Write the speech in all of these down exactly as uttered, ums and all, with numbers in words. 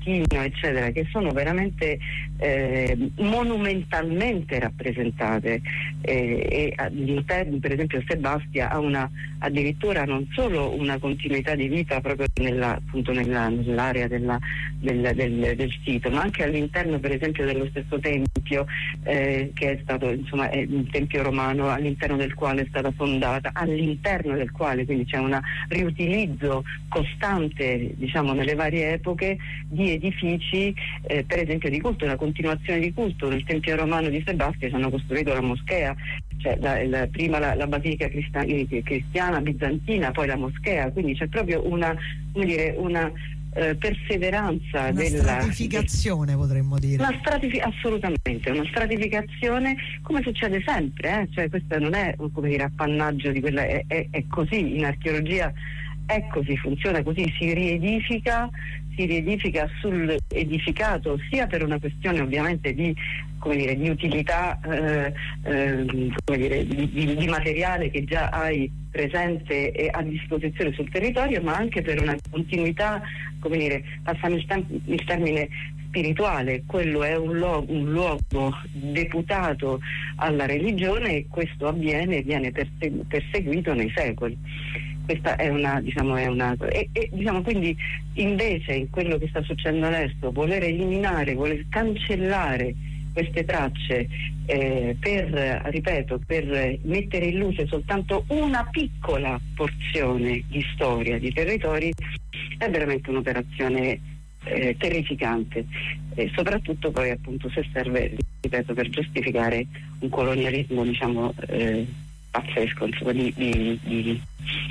Pechino, eccetera, che sono veramente eh, monumentalmente rappresentate, eh, e all'interno, per esempio, Sebastia ha una addirittura non solo una continuità di vita proprio nella, appunto nella, nell'area della, del, del, del sito, ma anche all'interno, per esempio, dello stesso tempio, eh, che è stato, insomma, è un tempio romano all'interno del quale è stata fondata, all'interno del quale quindi c'è un riutilizzo costante, diciamo, nelle varie epoche di edifici, eh, per esempio di culto, una continuazione di culto. Nel tempio romano di Sebastia ci hanno costruito la moschea, cioè la, la, prima la, la basilica cristia, cristiana bizantina, poi la moschea, quindi c'è proprio una, come dire, una eh, perseveranza, una della stratificazione, potremmo dire. Una stratifi- assolutamente, una stratificazione, come succede sempre, eh? Cioè questo non è, come dire, appannaggio di quella, è, è, è così in archeologia. È così, funziona così, si riedifica, si riedifica sul edificato, sia per una questione ovviamente di, come dire, di utilità, eh, eh, come dire, di, di, di materiale che già hai presente e a disposizione sul territorio, ma anche per una continuità, come dire, passiamo il, tem- il termine spirituale. Quello è un, lo- un luogo deputato alla religione, e questo avviene e viene persegu- perseguito nei secoli. Questa è una, diciamo, è una e, e diciamo quindi invece in quello che sta succedendo adesso, voler eliminare, voler cancellare queste tracce eh, per, ripeto, per mettere in luce soltanto una piccola porzione di storia, di territori, è veramente un'operazione eh, terrificante, e soprattutto poi appunto se serve, ripeto, per giustificare un colonialismo, diciamo, eh, pazzesco, insomma, di, di, di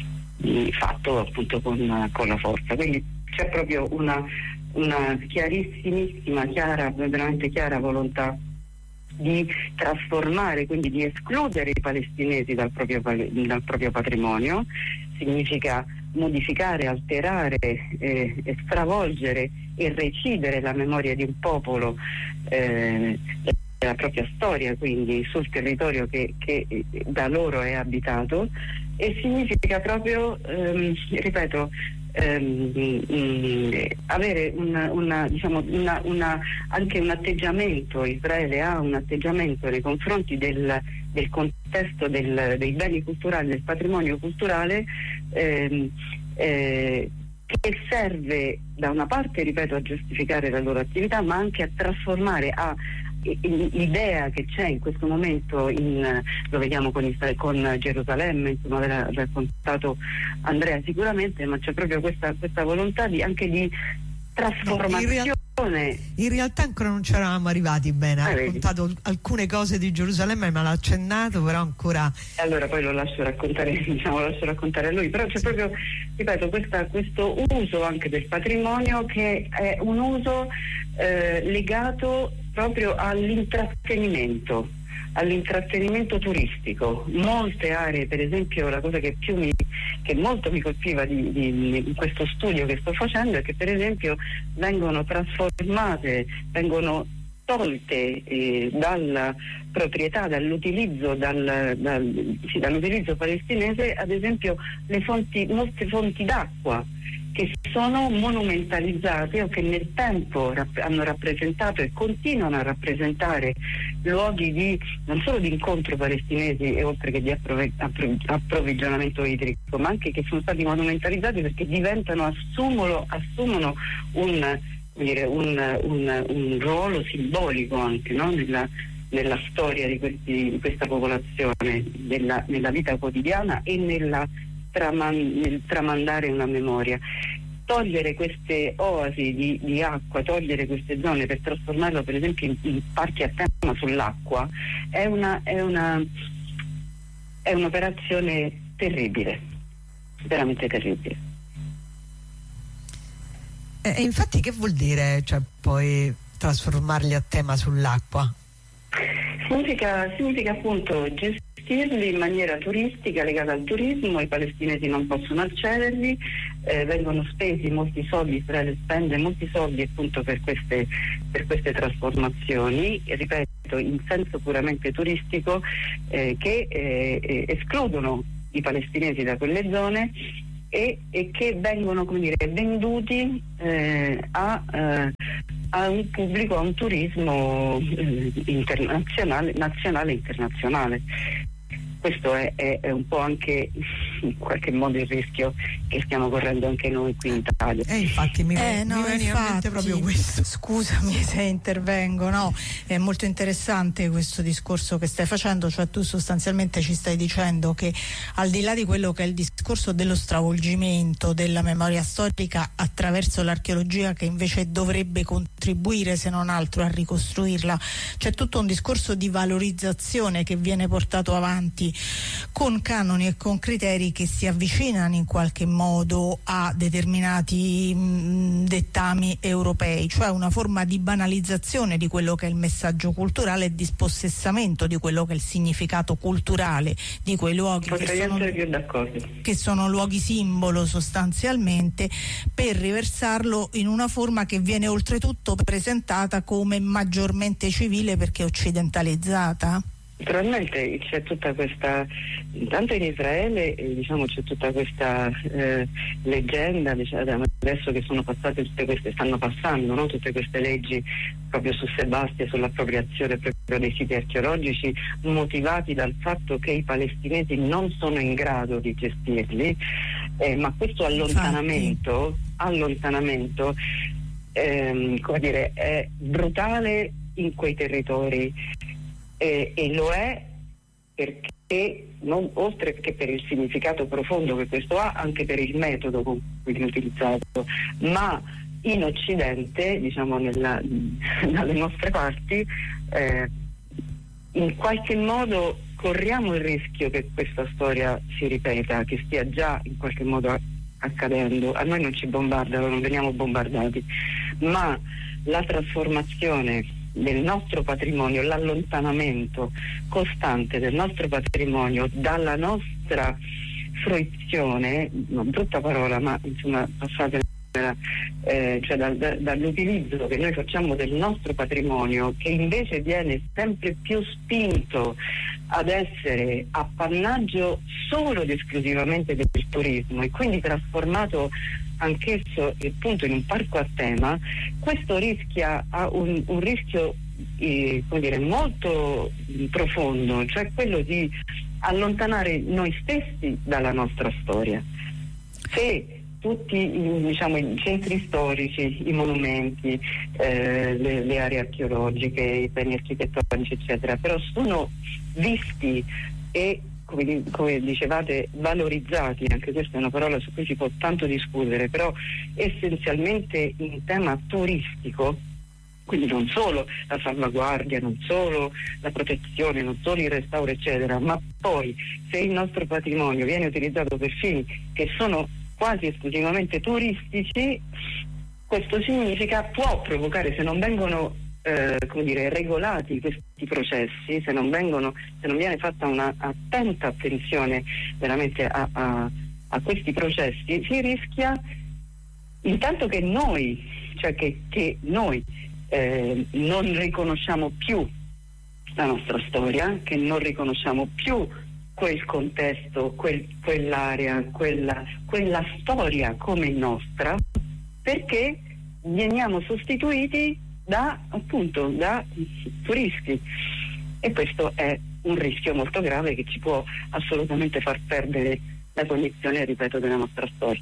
fatto appunto con, con la forza. Quindi c'è proprio una, una chiarissimissima, chiara, veramente chiara volontà di trasformare, quindi di escludere i palestinesi dal proprio, dal proprio patrimonio. Significa modificare, alterare, eh, stravolgere e recidere la memoria di un popolo, eh, della propria storia, quindi sul territorio che, che da loro è abitato. E significa proprio, ehm, ripeto, ehm, mh, avere una, una, diciamo, una, una, anche un atteggiamento, Israele ha un atteggiamento nei confronti del, del contesto del, dei beni culturali, del patrimonio culturale, ehm, eh, che serve da una parte, ripeto, a giustificare la loro attività, ma anche a trasformare, a l'idea che c'è in questo momento, in, lo vediamo con, con Gerusalemme, insomma, l'ha raccontato Andrea sicuramente, ma c'è proprio questa, questa volontà di, anche di trasformazione. In, real- in realtà ancora non ci eravamo arrivati bene, ha ah, raccontato vedi. alcune cose di Gerusalemme, ma l'ha accennato, però ancora... Allora poi lo lascio raccontare, diciamo, lo lascio raccontare a lui, però c'è proprio, ripeto, questa, questo uso anche del patrimonio, che è un uso eh, legato proprio all'intrattenimento, all'intrattenimento turistico. Molte aree, per esempio, la cosa che più mi, che molto mi colpiva di, di, in questo studio che sto facendo è che, per esempio, vengono trasformate, vengono tolte eh, dalla proprietà, dall'utilizzo, dal, dal, sì, dall'utilizzo palestinese, ad esempio, le fonti, molte fonti d'acqua, che sono monumentalizzate o che nel tempo rapp- hanno rappresentato e continuano a rappresentare luoghi di, non solo di incontro palestinesi e oltre che di approv- appro- approvvigionamento idrico, ma anche che sono stati monumentalizzati perché diventano, assumono, assumono un, dire, un, un, un ruolo simbolico anche, no? nella, nella storia di, questi, di questa popolazione, nella, nella vita quotidiana e nella nel tramandare una memoria. Togliere queste oasi di, di acqua, togliere queste zone per trasformarlo per esempio in, in parchi a tema sull'acqua è una è una è un'operazione terribile, veramente terribile. E eh, infatti che vuol dire, cioè, poi trasformarli a tema sull'acqua? Significa, significa appunto gestirli in maniera turistica, legata al turismo. I palestinesi non possono accedervi, eh, vengono spesi molti soldi, Israele spende molti soldi appunto per queste, per queste trasformazioni, e, ripeto, in senso puramente turistico, eh, che eh, escludono i palestinesi da quelle zone e, e che vengono, come dire, venduti eh, a, eh, a un pubblico, a un turismo eh, internazionale, nazionale e internazionale. Questo è, è, è un po' anche in qualche modo il rischio che stiamo correndo anche noi qui in Italia. E eh, infatti mi, eh, no, mi viene in mente proprio questo. Scusami se intervengo, no, è molto interessante questo discorso che stai facendo, cioè tu sostanzialmente ci stai dicendo che al di là di quello che è il discorso dello stravolgimento della memoria storica attraverso l'archeologia, che invece dovrebbe contribuire se non altro a ricostruirla, c'è tutto un discorso di valorizzazione che viene portato avanti con canoni e con criteri che si avvicinano in qualche modo a determinati mh, dettami europei, cioè una forma di banalizzazione di quello che è il messaggio culturale e di spossessamento di quello che è il significato culturale di quei luoghi che sono, più d'accordo. che sono luoghi simbolo sostanzialmente, per riversarlo in una forma che viene oltretutto presentata come maggiormente civile perché occidentalizzata. Naturalmente c'è tutta questa, intanto in Israele eh, diciamo c'è tutta questa eh, leggenda, diciamo, adesso che sono passate tutte queste, stanno passando, no? Tutte queste leggi proprio su Sebastia, sull'appropriazione proprio dei siti archeologici, motivati dal fatto che i palestinesi non sono in grado di gestirli, eh, ma questo allontanamento, allontanamento ehm, come dire, è brutale in quei territori. Eh, e lo è perché, non, oltre che per il significato profondo che questo ha, anche per il metodo con cui viene utilizzato, ma in Occidente, diciamo nella, dalle nostre parti, eh, in qualche modo corriamo il rischio che questa storia si ripeta, che stia già in qualche modo accadendo. A noi non ci bombardano, non veniamo bombardati, ma la trasformazione del nostro patrimonio, l'allontanamento costante del nostro patrimonio dalla nostra fruizione, una brutta parola, ma insomma passate, eh, cioè da, da, dall'utilizzo che noi facciamo del nostro patrimonio, che invece viene sempre più spinto ad essere appannaggio solo ed esclusivamente del turismo e quindi trasformato anch'esso appunto in un parco a tema. Questo rischia ha un, un rischio eh, come dire, molto profondo, cioè quello di allontanare noi stessi dalla nostra storia. Se tutti diciamo, i centri storici, i monumenti, eh, le, le aree archeologiche, i beni architettonici eccetera, però sono visti e Come, come dicevate valorizzati, anche questa è una parola su cui si può tanto discutere, però essenzialmente in tema turistico, quindi non solo la salvaguardia, non solo la protezione, non solo il restauro eccetera, ma poi se il nostro patrimonio viene utilizzato per fini che sono quasi esclusivamente turistici, questo significa, può provocare, se non vengono Eh, come dire, regolati questi processi, se non vengono, se non viene fatta una attenta attenzione veramente a, a, a questi processi, si rischia intanto che noi, cioè che, che noi eh, non riconosciamo più la nostra storia, che non riconosciamo più quel contesto, quel, quell'area, quella, quella storia come nostra, perché veniamo sostituiti da appunto da turisti, e questo è un rischio molto grave che ci può assolutamente far perdere la cognizione, ripeto, della nostra storia.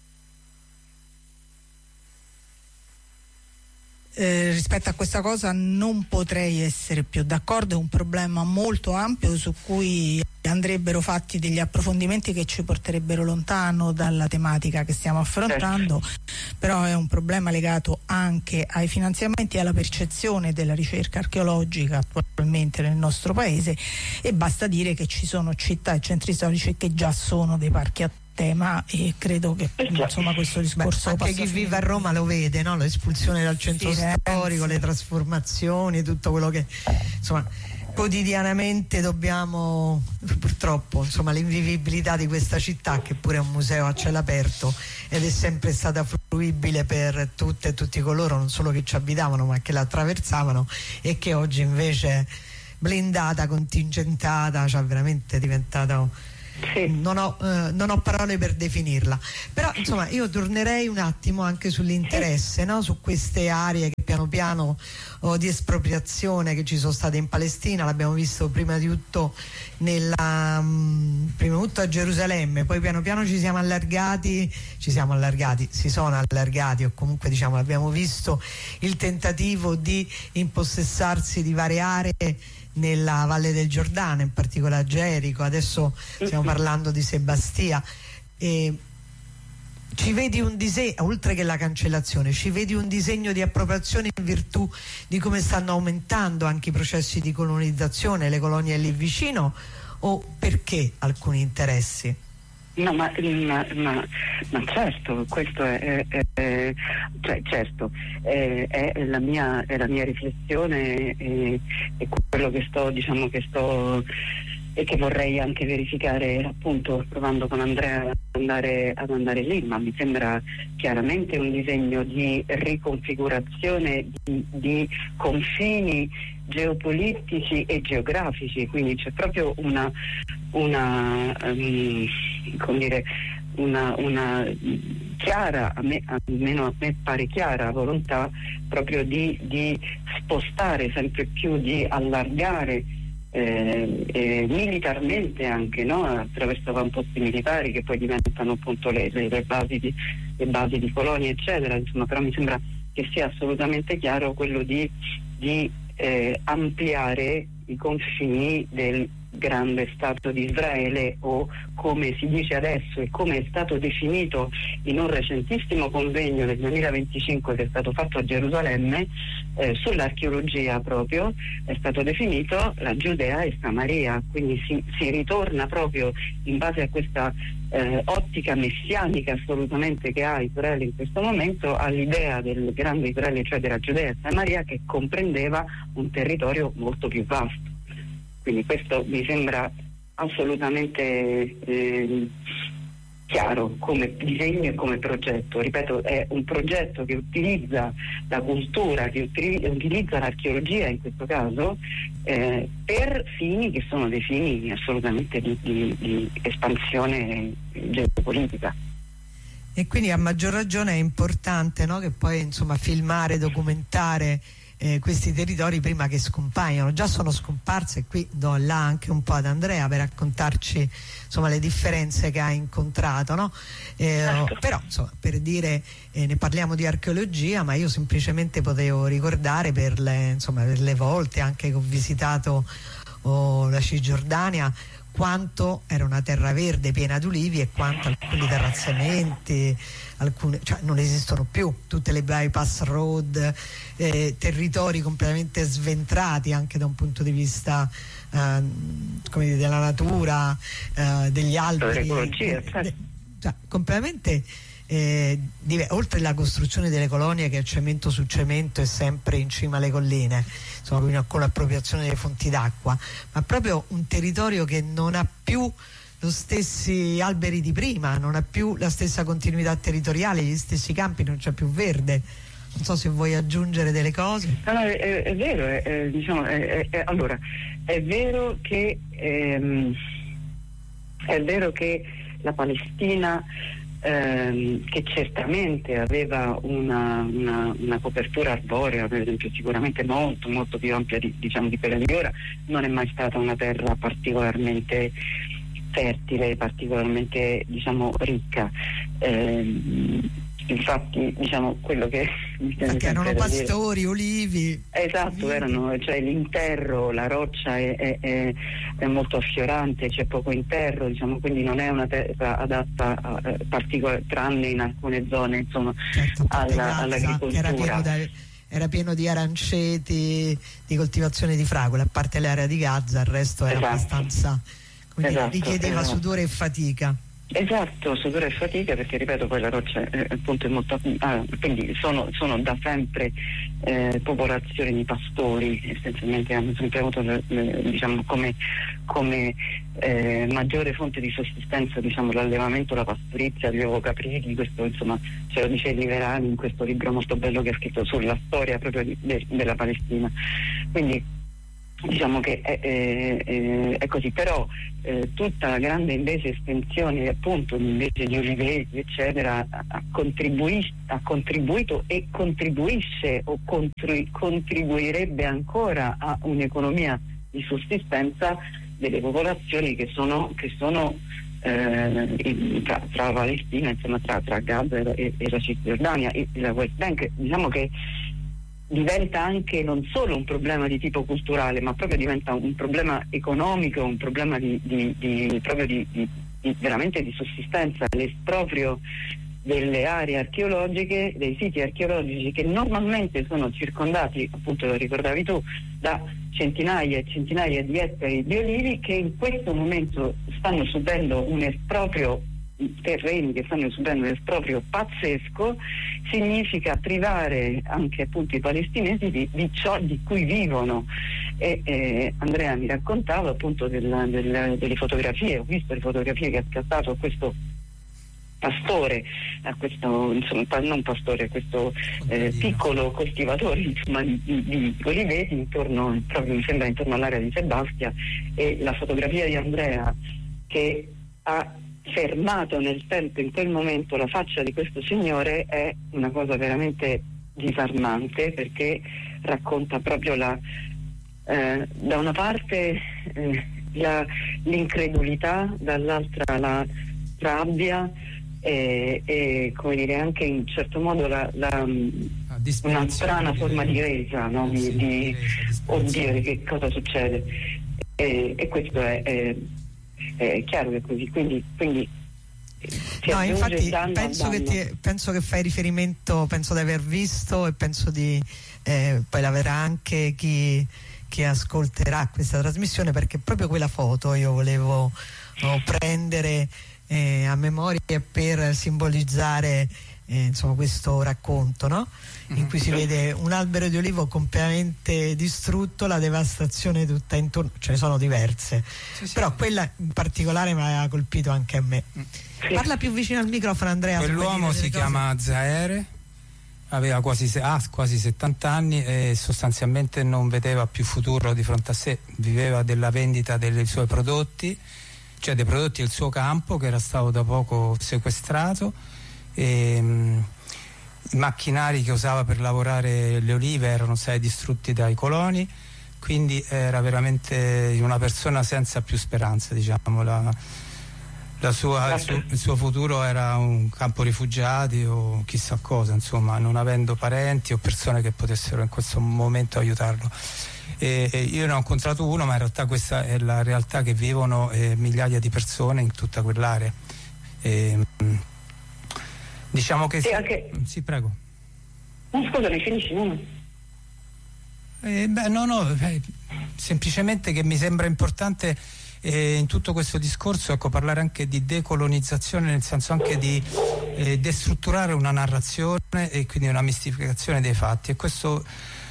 Eh, rispetto a questa cosa non potrei essere più d'accordo, è un problema molto ampio su cui andrebbero fatti degli approfondimenti che ci porterebbero lontano dalla tematica che stiamo affrontando, certo. Però è un problema legato anche ai finanziamenti e alla percezione della ricerca archeologica attualmente nel nostro paese, e basta dire che ci sono città e centri storici che già sono dei parchi a tema, e credo che insomma questo discorso Beh, anche chi vive a Roma lo vede, no? L'espulsione dal centro sì, storico, le trasformazioni, tutto quello che insomma quotidianamente dobbiamo, purtroppo, insomma, l'invivibilità di questa città, che pure è un museo a cielo aperto ed è sempre stata fruibile per tutte e tutti coloro non solo che ci abitavano ma che la attraversavano, e che oggi invece blindata, contingentata, cioè veramente è diventata Sì. Non ho, eh, non ho parole per definirla, però insomma io tornerei un attimo anche sull'interesse, no? Su queste aree che piano piano oh, di espropriazione che ci sono state in Palestina. L'abbiamo visto prima di tutto nella mh, prima di tutto a Gerusalemme, poi piano piano ci siamo allargati ci siamo allargati, si sono allargati, o comunque diciamo abbiamo visto il tentativo di impossessarsi di varie aree nella Valle del Giordano, in particolare a Gerico. Adesso stiamo parlando di Sebastia. E ci vedi un disegno, oltre che la cancellazione, ci vedi un disegno di appropriazione in virtù di come stanno aumentando anche i processi di colonizzazione, le colonie lì vicino, o perché alcuni interessi? No, ma, ma, ma, ma certo, questo è, è, è cioè, certo, è, è la mia, è la mia riflessione, è, è quello che sto, diciamo che sto e che vorrei anche verificare, appunto, provando con Andrea ad andare, ad andare lì, ma mi sembra chiaramente un disegno di riconfigurazione di, di confini geopolitici e geografici, quindi c'è proprio una, una um, come dire, una, una chiara, a me, almeno a me pare chiara volontà proprio di, di spostare sempre più, di allargare Eh, eh, militarmente anche, no? Attraverso avamposti militari che poi diventano appunto le, le, le, basi di, le basi di colonie eccetera, insomma, però mi sembra che sia assolutamente chiaro quello di, di eh, ampliare i confini del grande Stato di Israele, o come si dice adesso e come è stato definito in un recentissimo convegno del duemilaventicinque che è stato fatto a Gerusalemme eh, sull'archeologia, proprio è stato definito la Giudea e Samaria, quindi si, si ritorna proprio in base a questa eh, ottica messianica assolutamente che ha Israele in questo momento all'idea del grande Israele, cioè della Giudea e Samaria, che comprendeva un territorio molto più vasto. Quindi questo mi sembra assolutamente eh, chiaro come disegno e come progetto. Ripeto, è un progetto che utilizza la cultura, che utilizza l'archeologia in questo caso eh, per fini che sono dei fini assolutamente di, di, di espansione geopolitica. E quindi a maggior ragione è importante, no? Che poi insomma filmare, documentare Eh, questi territori prima che scompaiano. Già sono scomparse, e qui do là anche un po' ad Andrea per raccontarci insomma le differenze che ha incontrato, no? Eh, certo. Però insomma, per dire eh, ne parliamo di archeologia, ma io semplicemente potevo ricordare per le, insomma, per le volte anche che ho visitato oh, la Cisgiordania, quanto era una terra verde piena d'ulivi e quanto alcuni terrazzamenti, alcune, cioè non esistono più, tutte le bypass road, eh, territori completamente sventrati anche da un punto di vista eh, come dire, della natura, eh, degli alberi, eh, de, cioè, completamente eh, div- oltre alla costruzione delle colonie che è cemento su cemento e sempre in cima alle colline, insomma, quindi con l'appropriazione delle fonti d'acqua, ma proprio un territorio che non ha più lo stessi alberi di prima, non ha più la stessa continuità territoriale, gli stessi campi, non c'è più verde. Non so se vuoi aggiungere delle cose. No, no, è, è vero, è, è, diciamo, è, è, allora, è vero che ehm, è vero che la Palestina Ehm, che certamente aveva una, una, una copertura arborea, per esempio, sicuramente molto molto più ampia di, diciamo, di quella di ora, non è mai stata una terra particolarmente fertile, particolarmente, diciamo, ricca. Ehm, infatti, diciamo, quello che perché erano pastori, dire, olivi. Esatto, erano, cioè l'interro, la roccia è, è, è, è molto affiorante, c'è poco interro, diciamo, quindi non è una terra adatta a, a particolare, tranne in alcune zone, insomma, certo, alla, Gaza, all'agricoltura. Era pieno, da, era pieno di aranceti, di coltivazione di fragole, a parte l'area di Gaza, il resto era esatto. abbastanza, come esatto, dire, richiedeva esatto. sudore e fatica. Esatto, sudore e fatica, perché ripeto poi la roccia eh, appunto è molto ah, quindi sono, sono da sempre eh, popolazioni di pastori, essenzialmente hanno sempre avuto eh, diciamo come, come eh, maggiore fonte di sussistenza, diciamo, l'allevamento, la pastorizia, gli ovocaprili. Questo insomma ce lo dice Liverani in questo libro molto bello che ha scritto sulla storia proprio di, de, della Palestina. Quindi diciamo che è, è, è, è così, però eh, tutta la grande invece estensione appunto invece di oliveti eccetera ha, contribuis- ha contribuito e contribuisce o contri- contribuirebbe ancora a un'economia di sussistenza delle popolazioni che sono, che sono eh, in, tra, tra Palestina, insomma tra, tra Gaza e, e la Cisgiordania e la West Bank. Diciamo che diventa anche non solo un problema di tipo culturale, ma proprio diventa un problema economico, un problema di, di, di proprio di, di, di veramente di sussistenza, l'esproprio delle aree archeologiche, dei siti archeologici che normalmente sono circondati, appunto lo ricordavi tu, da centinaia e centinaia di ettari di olivi, che in questo momento stanno subendo un esproprio, terreni che stanno subendo un esproprio pazzesco. Significa privare anche appunto i palestinesi di, di ciò di cui vivono. E eh, Andrea mi raccontava appunto del, del, delle fotografie, ho visto le fotografie che ha scattato a questo pastore, a questo insomma non pastore, a questo eh, piccolo coltivatore insomma di, di, di oliveti intorno, proprio mi sembra intorno all'area di Sebastia, e la fotografia di Andrea che ha fermato nel tempo in quel momento la faccia di questo signore è una cosa veramente disarmante, perché racconta proprio la eh, da una parte eh, la, l'incredulità, dall'altra la rabbia e, e come dire anche in certo modo la, la, una strana forma di resa, no? di, sì, di resa, oddio che cosa succede, e, e questo è, è è chiaro che è così, quindi, quindi no, infatti penso che, ti, penso che fai riferimento, penso di aver visto e penso di eh, poi la verrà anche chi, chi ascolterà questa trasmissione, perché proprio quella foto io volevo oh, prendere eh, a memoria per simbolizzare eh, insomma questo racconto, no? In cui si vede un albero di olivo completamente distrutto, la devastazione tutta intorno, ce ne sono diverse, sì, sì. Però quella in particolare mi aveva colpito anche a me. Sì. Parla più vicino al microfono, Andrea. Quell'uomo si chiama Zaere, aveva quasi, ah, quasi settanta anni e sostanzialmente non vedeva più futuro di fronte a sé, viveva della vendita dei suoi prodotti, cioè dei prodotti del suo campo che era stato da poco sequestrato, e i macchinari che usava per lavorare le olive erano stati distrutti dai coloni, quindi era veramente una persona senza più speranza, diciamo. La, la sua, il, suo, il suo futuro era un campo rifugiati o chissà cosa, insomma, non avendo parenti o persone che potessero in questo momento aiutarlo. E, e io ne ho incontrato uno, ma in realtà questa è la realtà che vivono eh, migliaia di persone in tutta quell'area. E, diciamo che sì, sì, anche... sì, prego. No, scusami, finisci, no? Eh, beh, no, no, eh, semplicemente che mi sembra importante eh, in tutto questo discorso, ecco, parlare anche di decolonizzazione, nel senso anche di eh, destrutturare una narrazione e quindi una mistificazione dei fatti, e questo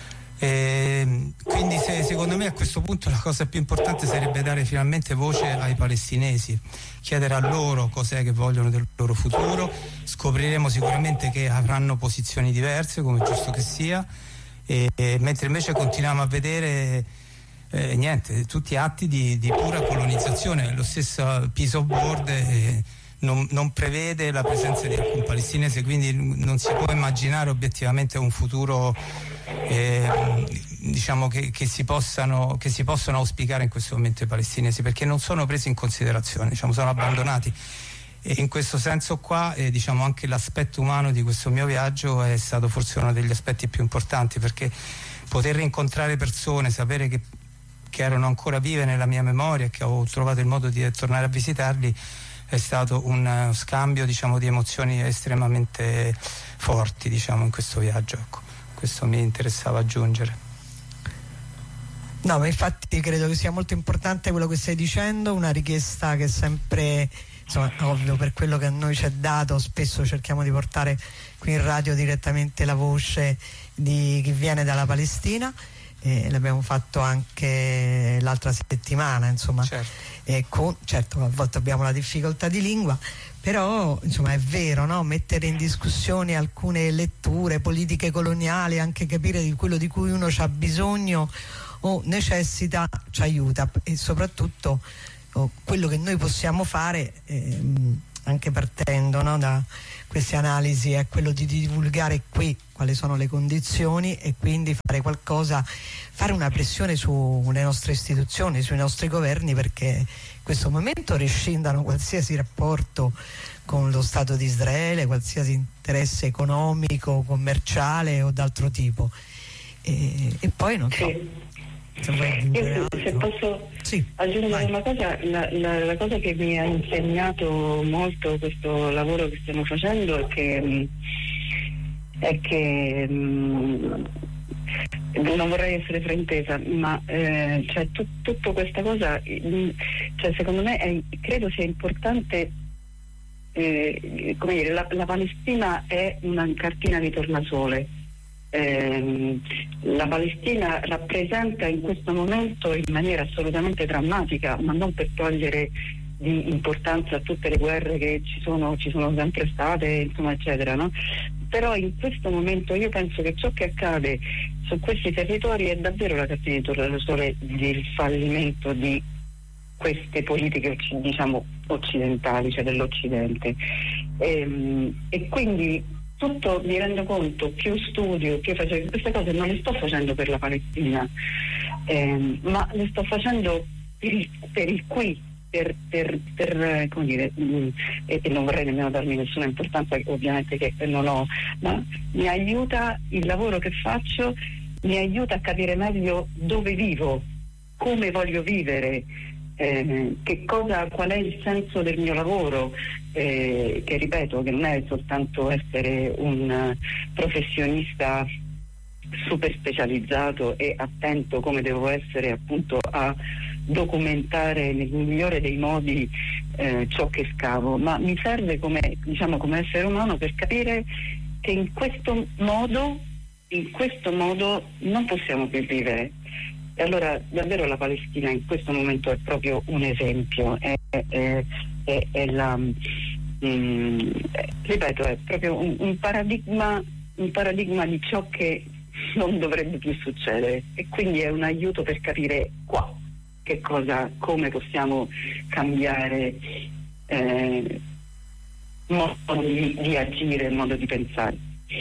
eh, quindi se, secondo me a questo punto la cosa più importante sarebbe dare finalmente voce ai palestinesi, chiedere a loro cos'è che vogliono del loro futuro. Scopriremo sicuramente che avranno posizioni diverse, come è giusto che sia, e, e mentre invece continuiamo a vedere eh, niente, tutti atti di, di pura colonizzazione. Lo stesso Peace of Board eh, non, non prevede la presenza di alcun palestinese, quindi non si può immaginare obiettivamente un futuro eh, diciamo che, che si possano che si possono auspicare in questo momento i palestinesi, perché non sono presi in considerazione, diciamo, sono abbandonati. E in questo senso qua eh, diciamo anche l'aspetto umano di questo mio viaggio è stato forse uno degli aspetti più importanti, perché poter rincontrare persone, sapere che, che erano ancora vive nella mia memoria e che ho trovato il modo di tornare a visitarli è stato un uh, scambio, diciamo, di emozioni estremamente forti, diciamo, in questo viaggio, ecco. Questo mi interessava aggiungere. No, ma infatti credo che sia molto importante quello che stai dicendo, una richiesta che è sempre, insomma, ovvio, per quello che a noi ci è dato, spesso cerchiamo di portare qui in radio direttamente la voce di chi viene dalla Palestina, e l'abbiamo fatto anche l'altra settimana, insomma. Certo. E con, certo, a volte abbiamo la difficoltà di lingua, però insomma è vero, no? Mettere in discussione alcune letture, politiche coloniali, anche capire di quello di cui uno ha bisogno o necessita ci aiuta, e soprattutto oh, quello che noi possiamo fare ehm, anche partendo, no, da queste analisi è quello di divulgare qui quali sono le condizioni e quindi fare qualcosa, fare una pressione sulle nostre istituzioni, sui nostri governi, perché in questo momento rescindano qualsiasi rapporto con lo Stato di Israele, qualsiasi interesse economico, commerciale o d'altro tipo. E, e poi non so. Sì. Se, Io, se posso sì, aggiungere vai. una cosa, la, la, la cosa che mi ha insegnato molto questo lavoro che stiamo facendo è che, è che mh, non vorrei essere fraintesa, ma eh, cioè, tut, tutta questa cosa, mh, cioè, secondo me è, credo sia importante, eh, come dire, la, la Palestina è una cartina di tornasole. Eh, la Palestina rappresenta in questo momento in maniera assolutamente drammatica, ma non per togliere di importanza a tutte le guerre che ci sono, ci sono sempre state, insomma, eccetera, no? Però in questo momento io penso che ciò che accade su questi territori è davvero la cartina di tornasole del fallimento di queste politiche, diciamo, occidentali, cioè dell'Occidente. E, e quindi tutto, mi rendo conto, più studio, più faccio queste cose, non le sto facendo per la Palestina, eh, ma le sto facendo per il, per il qui, per, per, per come dire, mh, e, e non vorrei nemmeno darmi nessuna importanza, ovviamente, che non ho, ma mi aiuta il lavoro che faccio, mi aiuta a capire meglio dove vivo, come voglio vivere, eh, che cosa, qual è il senso del mio lavoro, eh, che ripeto che non è soltanto essere un professionista super specializzato e attento come devo essere appunto a documentare nel migliore dei modi eh, ciò che scavo, ma mi serve come, diciamo, come essere umano per capire che in questo modo in questo modo non possiamo più vivere. E allora davvero la Palestina in questo momento è proprio un esempio, è, è, è, è la mm, ripeto, è proprio un, un paradigma un paradigma di ciò che non dovrebbe più succedere, e quindi è un aiuto per capire qua che cosa, come possiamo cambiare eh, modo di, di agire, modo di pensare.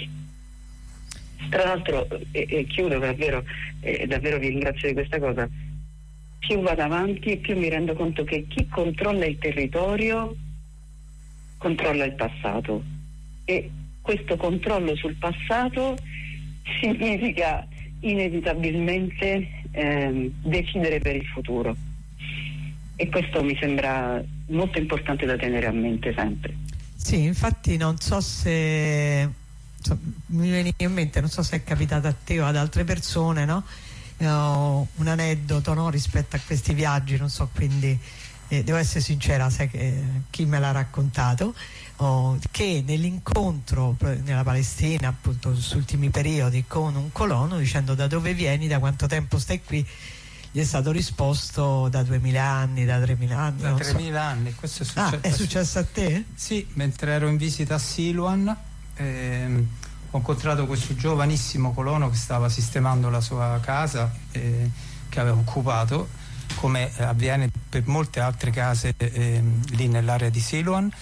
Tra l'altro, e, e chiudo davvero, e davvero vi ringrazio di questa cosa, più vado avanti più mi rendo conto che chi controlla il territorio controlla il passato, e questo controllo sul passato significa inevitabilmente ehm, decidere per il futuro, e questo mi sembra molto importante da tenere a mente sempre. Sì, infatti non so se so, mi viene in mente, non so se è capitato a te o ad altre persone, no? Eh, un aneddoto, no? Rispetto a questi viaggi, non so, quindi eh, devo essere sincera, sai che chi me l'ha raccontato, oh, che nell'incontro nella Palestina, appunto, negli ultimi periodi, con un colono, dicendo da dove vieni, da quanto tempo stai qui, gli è stato risposto da duemila anni, da tremila anni. Da non tremila so. anni, questo è successo. Ah, è successo a te? Sì, mentre ero in visita a Siluan ehm, ho incontrato questo giovanissimo colono che stava sistemando la sua casa eh, che aveva occupato, come avviene per molte altre case eh, lì nell'area di Siluan.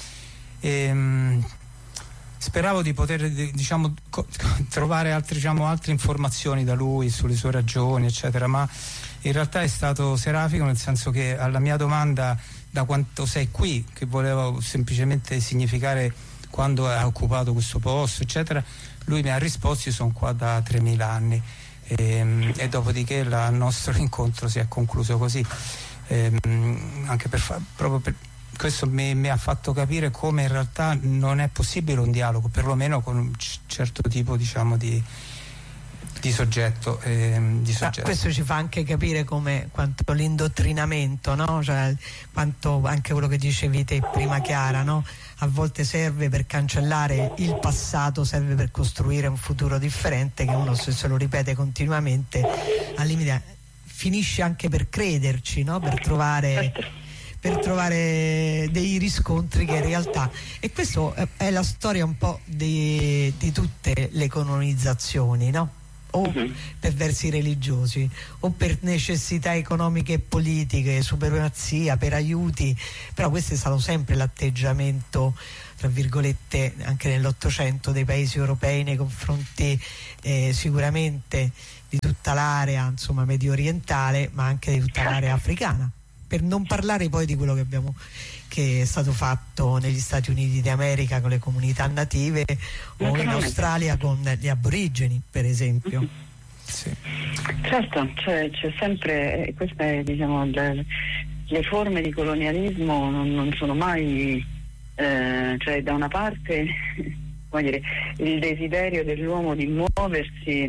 E, speravo di poter, diciamo, co- trovare altre, diciamo, altre informazioni da lui sulle sue ragioni, eccetera, ma in realtà è stato serafico, nel senso che alla mia domanda da quanto sei qui, che volevo semplicemente significare quando ha occupato questo posto, eccetera, lui mi ha risposto: io sono qua da tremila anni. E, e dopodiché il nostro incontro si è concluso così, e, anche per fa- proprio per questo mi, mi ha fatto capire come in realtà non è possibile un dialogo, perlomeno con un c- certo tipo, diciamo, di, di soggetto, eh, di soggetto. Ah, questo ci fa anche capire come quanto l'indottrinamento, no? Cioè, quanto anche quello che dicevi te prima, Chiara, no? A volte serve per cancellare il passato, serve per costruire un futuro differente, che uno, se se lo ripete continuamente, al limite finisce anche per crederci, no? Per trovare, per trovare dei riscontri che in realtà, e questo è la storia un po' di, di tutte le colonizzazioni, no? O uh-huh. per versi religiosi o per necessità economiche e politiche, supremazia, per aiuti, però questo è stato sempre l'atteggiamento, tra virgolette, anche nell'Ottocento dei paesi europei nei confronti eh, sicuramente di tutta l'area, insomma, medio orientale, ma anche di tutta l'area africana, per non parlare poi di quello che abbiamo che è stato fatto negli Stati Uniti d'America con le comunità native o in Australia con gli aborigeni, per esempio. Sì. Certo, cioè, c'è sempre, queste, diciamo, le, le forme di colonialismo non, non sono mai, eh, cioè da una parte, come dire, il desiderio dell'uomo di muoversi,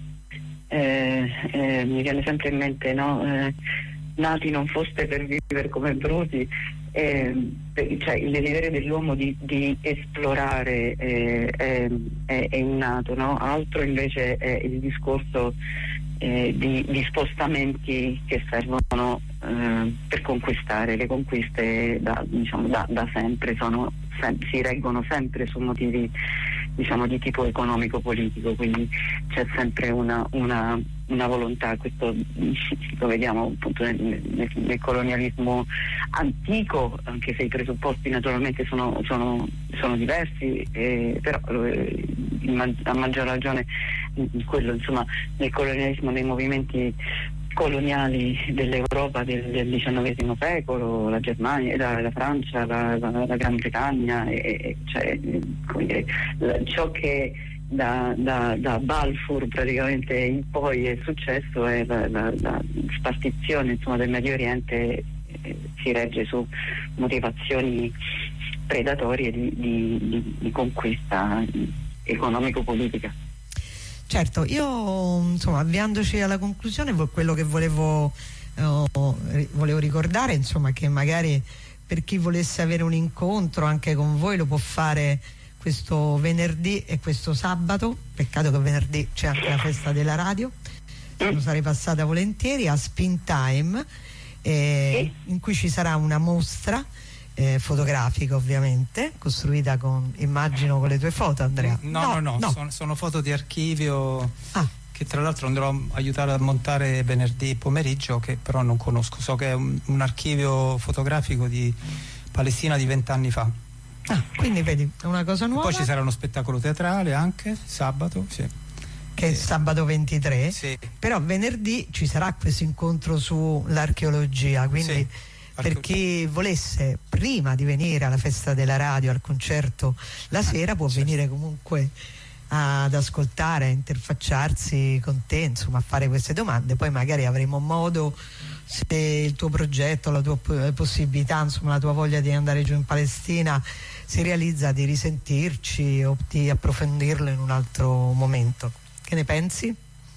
eh, eh, mi viene sempre in mente, no? Eh, nati non foste per vivere come bruti. Eh, cioè il desiderio dell'uomo di, di esplorare eh, è, è, è innato, no? Altro invece è il discorso eh, di, di spostamenti che servono eh, per conquistare. Le conquiste da, diciamo, da, da sempre sono, sem- si reggono sempre su motivi, diciamo, di tipo economico-politico, quindi c'è sempre una, una, una volontà. Questo lo vediamo appunto nel, nel, nel colonialismo antico, anche se i presupposti naturalmente sono, sono, sono diversi, eh, però eh, a maggior ragione quello, insomma, nel colonialismo, nei movimenti coloniali dell'Europa del, del diciannovesimo secolo, la Germania, la, la Francia, la, la, la Gran Bretagna, e, cioè, come dire, ciò che da, da, da Balfour praticamente in poi è successo è la, la, la spartizione, insomma, del Medio Oriente, eh, si regge su motivazioni predatorie di, di, di, di conquista economico-politica. Certo, io, insomma, avviandoci alla conclusione, quello che volevo, eh, volevo ricordare, insomma, che magari per chi volesse avere un incontro anche con voi lo può fare questo venerdì e questo sabato. Peccato che venerdì c'è anche la festa della radio, lo sarei passata volentieri, a Spin Time, eh, in cui ci sarà una mostra Eh, fotografica, ovviamente, costruita con, immagino, con le tue foto, Andrea. No, no, no, no. no. Sono, sono foto di archivio ah. che tra l'altro andrò a aiutare a montare venerdì pomeriggio, che però non conosco. So che è un, un archivio fotografico di Palestina di vent'anni fa. Ah, quindi vedi, è una cosa nuova. Poi ci sarà uno spettacolo teatrale anche sabato, sì. Che è sabato ventitré, sì. Però venerdì ci sarà questo incontro sull'archeologia, quindi sì. Per chi volesse, prima di venire alla festa della radio, al concerto la sera, può certo. venire comunque ad ascoltare, a interfacciarsi con te, insomma, a fare queste domande. Poi magari avremo modo, se il tuo progetto, la tua possibilità, insomma, la tua voglia di andare giù in Palestina si realizza, di risentirci o di approfondirlo in un altro momento. Che ne pensi?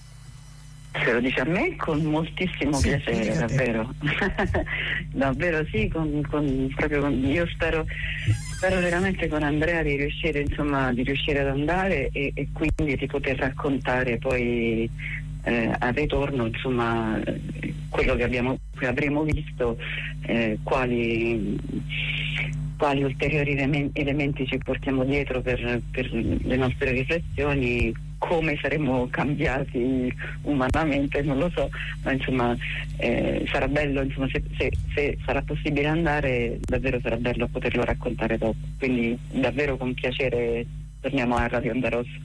Se lo dice a me, con moltissimo sì, piacere, davvero. Davvero sì, con, con, proprio con, io spero, spero veramente con Andrea di riuscire, insomma, di riuscire ad andare e, e quindi di poter raccontare poi eh, al ritorno, insomma, quello che abbiamo che avremo visto, eh, quali quali ulteriori elementi ci portiamo dietro per, per le nostre riflessioni, come saremo cambiati umanamente, non lo so, ma insomma eh, sarà bello, insomma, se, se, se sarà possibile andare, davvero sarà bello poterlo raccontare dopo, quindi davvero con piacere torniamo a Radio Onda Rossa.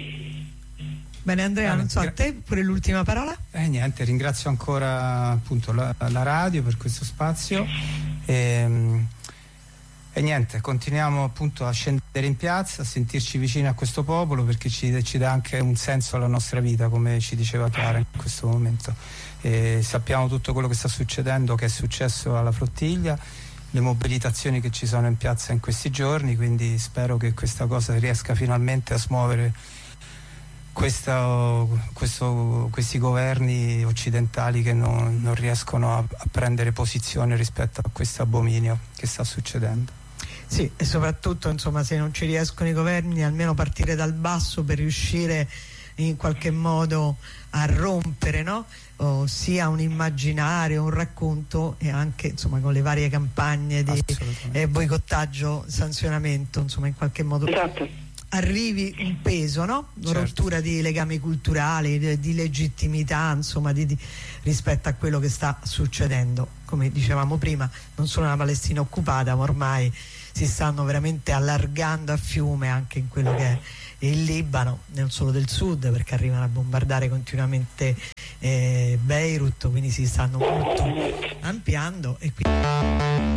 Bene Andrea, ah, non so, a te pure l'ultima parola? Eh niente, ringrazio ancora appunto la, la radio per questo spazio e, e niente, continuiamo appunto a scendere in piazza, a sentirci vicini a questo popolo, perché ci, ci dà anche un senso alla nostra vita, come ci diceva Chiara in questo momento. E sappiamo tutto quello che sta succedendo, che è successo alla flottiglia, le mobilitazioni che ci sono in piazza in questi giorni, quindi spero che questa cosa riesca finalmente a smuovere questo, questo, questi governi occidentali che non, non riescono a, a prendere posizione rispetto a questo abominio che sta succedendo. Sì, e soprattutto insomma, se non ci riescono i governi, almeno partire dal basso per riuscire in qualche modo a rompere, no? Oh, sia un immaginario, un racconto, e anche insomma con le varie campagne di eh, boicottaggio, sanzionamento, insomma in qualche modo esatto. arrivi un peso, no? Certo. Rottura di legami culturali, di, di legittimità, insomma di, di, rispetto a quello che sta succedendo. Come dicevamo prima, non solo nella Palestina occupata, ma ormai si stanno veramente allargando a fiume anche in quello che è il Libano, non solo del sud, perché arrivano a bombardare continuamente eh, Beirut, quindi si stanno molto ampliando e quindi